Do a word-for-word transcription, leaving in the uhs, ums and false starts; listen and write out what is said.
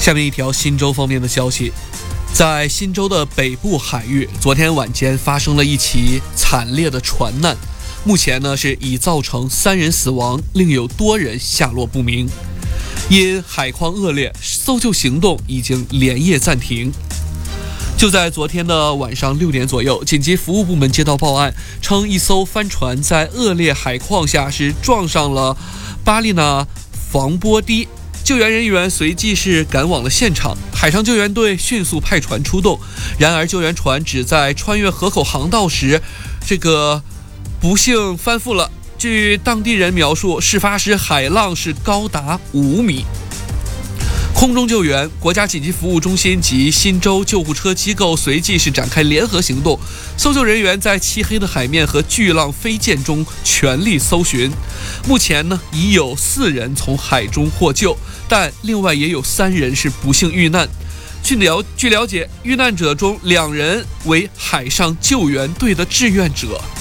下面一条新州方面的消息，在新州的北部海域，昨天晚间发生了一起惨烈的船难，目前呢是已造成三人死亡，另有多人下落不明。因海况恶劣，搜救行动已经连夜暂停。就在昨天的晚上六点左右，紧急服务部门接到报案，称一艘帆船在恶劣海况下是撞上了巴利纳防波堤。救援人员随即是赶往了现场，海上救援队迅速派船出动。然而，救援船只在穿越河口航道时，这个不幸翻覆了。据当地人描述，事发时海浪是高达五米。空中救援，国家紧急服务中心及新州救护车机构随即是展开联合行动，搜救人员在漆黑的海面和巨浪飞溅中全力搜寻。目前呢，已有四人从海中获救，但另外也有三人是不幸遇难。据了据了解，遇难者中两人为海上救援队的志愿者。